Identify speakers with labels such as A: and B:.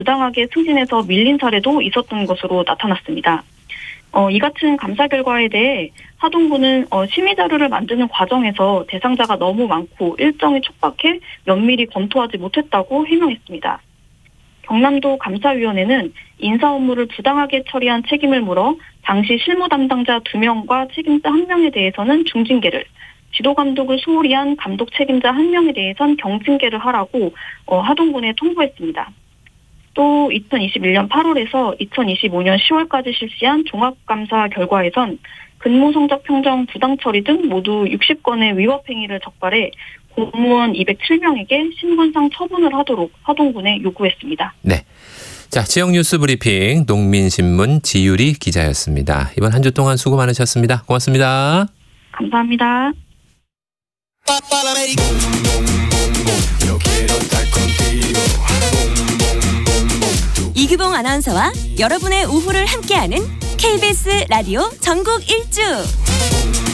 A: 부당하게 승진해서 밀린 사례도 있었던 것으로 나타났습니다. 이 같은 감사 결과에 대해 하동군은 심의 자료를 만드는 과정에서 대상자가 너무 많고 일정이 촉박해 면밀히 검토하지 못했다고 해명했습니다. 경남도 감사위원회는 인사 업무를 부당하게 처리한 책임을 물어 당시 실무 담당자 2명과 책임자 1명에 대해서는 중징계를, 지도 감독을 소홀히 한 감독 책임자 1명에 대해선 경징계를 하라고 하동군에 통보했습니다. 또 2021년 8월에서 2025년 10월까지 실시한 종합감사 결과에선 근무 성적 평정 부당 처리 등 모두 60건의 위법 행위를 적발해 공무원 207명에게 신분상 처분을 하도록 하동군에 요구했습니다.
B: 네. 자, 지역 뉴스 브리핑 농민신문 지유리 기자였습니다. 이번 한 주 동안 수고 많으셨습니다. 고맙습니다.
A: 감사합니다.
C: 이규봉 아나운서와 여러분의 오후를 함께하는 KBS 라디오 전국 일주.